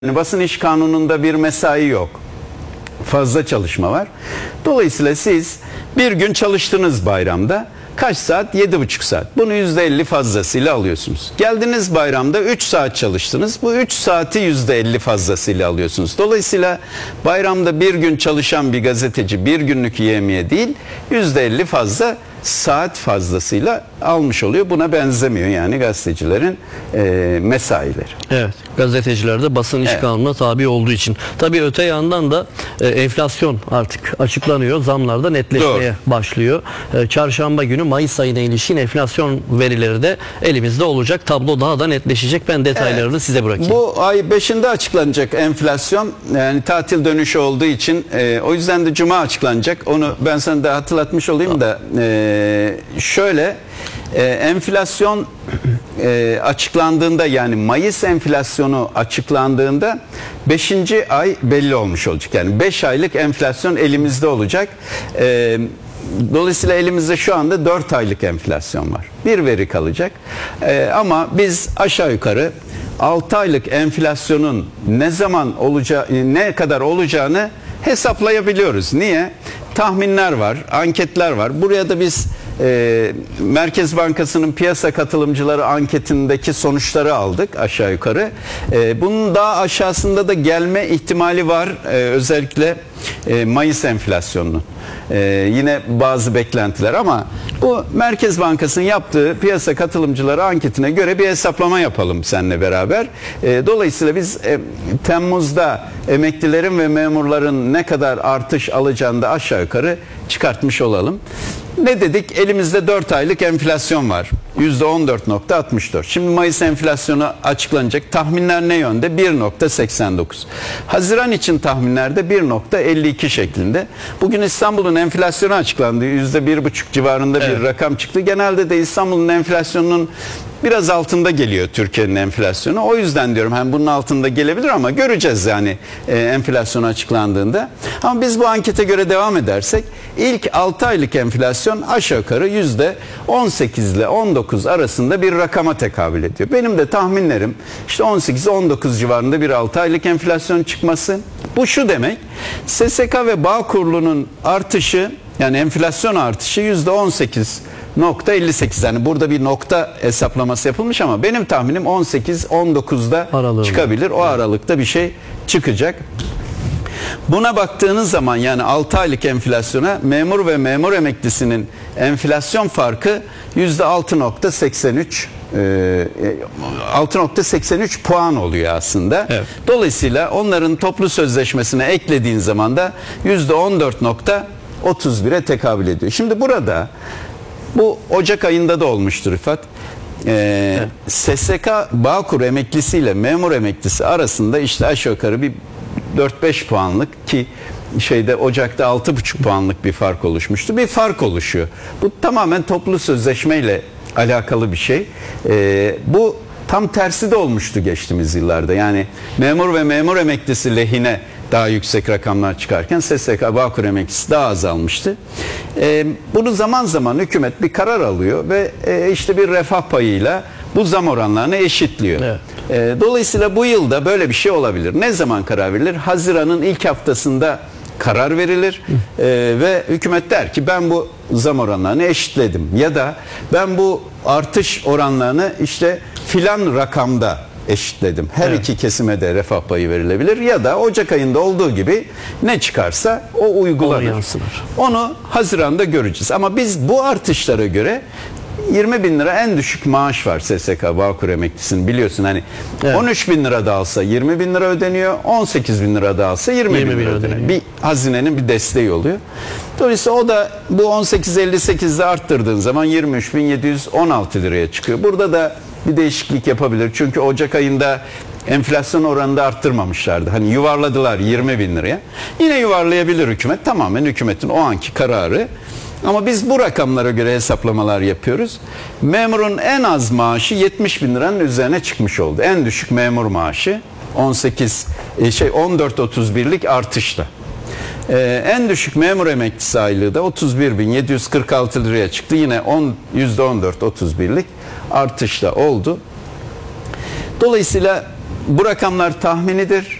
Basın iş kanununda bir mesai yok. Fazla çalışma var. Dolayısıyla siz bir gün çalıştınız bayramda. Kaç saat? 7,5 saat. Bunu %50 fazlasıyla alıyorsunuz. Geldiniz bayramda 3 saat çalıştınız. Bu 3 saati %50 fazlasıyla alıyorsunuz. Dolayısıyla bayramda bir gün çalışan bir gazeteci bir günlük yevmiye değil, %50 fazla saat fazlasıyla almış oluyor. Buna benzemiyor yani gazetecilerin mesaileri. Evet, gazeteciler de basın iş kanununa tabi olduğu için. Tabii öte yandan da enflasyon artık açıklanıyor. Zamlar da netleşmeye başlıyor. Çarşamba günü Mayıs ayına ilişkin enflasyon verileri de elimizde olacak. Tablo daha da netleşecek. Ben detaylarını size bırakayım. Bu ay 5'inde açıklanacak enflasyon. Yani tatil dönüşü olduğu için o yüzden de Cuma açıklanacak. Onu ben sana da hatırlatmış olayım da şöyle enflasyon açıklandığında, yani Mayıs enflasyonu açıklandığında 5. ay belli olmuş olacak. Yani 5 aylık enflasyon elimizde olacak. Dolayısıyla elimizde şu anda 4 aylık enflasyon var. Bir veri kalacak. Ama biz aşağı yukarı 6 aylık enflasyonun ne zaman olacağı, ne kadar olacağını hesaplayabiliyoruz. Niye? Tahminler var, anketler var. Buraya da biz Merkez Bankası'nın piyasa katılımcıları anketindeki sonuçları aldık aşağı yukarı. Bunun daha aşağısında da gelme ihtimali var. Özellikle Mayıs enflasyonunun. Yine bazı beklentiler, ama bu Merkez Bankası'nın yaptığı piyasa katılımcıları anketine göre bir hesaplama yapalım seninle beraber. Dolayısıyla biz Temmuz'da emeklilerin ve memurların ne kadar artış alacağını da aşağı yukarı çıkartmış olalım. Ne dedik? Elimizde 4 aylık enflasyon var. %14.64. Şimdi Mayıs enflasyonu açıklanacak. Tahminler ne yönde? 1.89. Haziran için tahminlerde 1.52 şeklinde. Bugün İstanbul'un enflasyonu açıklandı. %1.5 civarında bir rakam çıktı. Genelde de İstanbul'un enflasyonunun biraz altında geliyor Türkiye'nin enflasyonu. O yüzden diyorum hem bunun altında gelebilir, ama göreceğiz yani enflasyon açıklandığında. Ama biz bu ankete göre devam edersek ilk 6 aylık enflasyon aşağı yukarı %18 ile 19 arasında bir rakama tekabül ediyor. Benim de tahminlerim işte 18-19 civarında bir 6 aylık enflasyon çıkması. Bu şu demek: SSK ve Bağkur'un artışı, yani enflasyon artışı %18.58. Yani burada bir nokta hesaplaması yapılmış, ama benim tahminim 18-19'da çıkabilir. O aralıkta bir şey çıkacak. Buna baktığınız zaman, yani 6 aylık enflasyona, memur ve memur emeklisinin enflasyon farkı %6.83 6.83 puan oluyor aslında. Evet. Dolayısıyla onların toplu sözleşmesine eklediğin zaman da %14.31'e tekabül ediyor. Şimdi burada bu Ocak ayında da olmuştur Rıfat. SSK Bağkur emeklisiyle memur emeklisi arasında işte aşağı yukarı bir 4-5 puanlık, ki Ocak'ta 6,5 puanlık bir fark oluşmuştu. Bir fark oluşuyor. Bu tamamen toplu sözleşmeyle alakalı bir şey. Bu tam tersi de olmuştu geçtiğimiz yıllarda. Yani memur ve memur emeklisi lehine daha yüksek rakamlar çıkarken SSK Bağkur emeklisi daha azalmıştı. Bunu zaman zaman hükümet bir karar alıyor ve işte bir refah payıyla bu zam oranlarını eşitliyor. Evet. Dolayısıyla bu yılda böyle bir şey olabilir. Ne zaman karar verilir? Haziran'ın ilk haftasında karar verilir ve hükümet der ki ben bu zam oranlarını eşitledim, ya da ben bu artış oranlarını işte filan rakamda eşitledim. Her iki kesime de refah payı verilebilir, ya da Ocak ayında olduğu gibi ne çıkarsa o uygulanır. Onu Haziran'da göreceğiz. Ama biz bu artışlara göre 20 bin lira en düşük maaş var SSK Bağkur emeklisinin, biliyorsun hani 13 bin lira da alsa 20 bin lira ödeniyor, 18 bin lira da alsa 20 bin lira ödeniyor. Bir hazinenin bir desteği oluyor. Dolayısıyla o da bu 18.58'de arttırdığın zaman 23.716 liraya çıkıyor. Burada da bir değişiklik yapabilir. Çünkü Ocak ayında enflasyon oranında arttırmamışlardı. Hani yuvarladılar 20 bin liraya. Yine yuvarlayabilir hükümet. Tamamen hükümetin o anki kararı. Ama biz bu rakamlara göre hesaplamalar yapıyoruz. Memurun en az maaşı 70 bin liranın üzerine çıkmış oldu. En düşük memur maaşı 14.31'lik artışla. En düşük memur emeklisi aylığı da 31.746 liraya çıktı. Yine %14.31'lik artışla oldu. Dolayısıyla Bu rakamlar tahminidir.